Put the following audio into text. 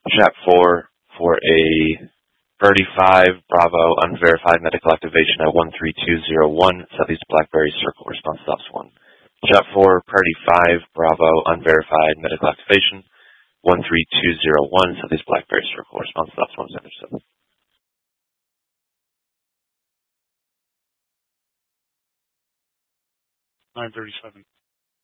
Chat 4 for a Birdie 5, Bravo, unverified medical activation at 13201, Southeast Blackberry Circle, response stops 1. Chat 4, Birdie 5, Bravo, unverified medical activation, 13201, Southeast Blackberry Circle, response stops 177. 937.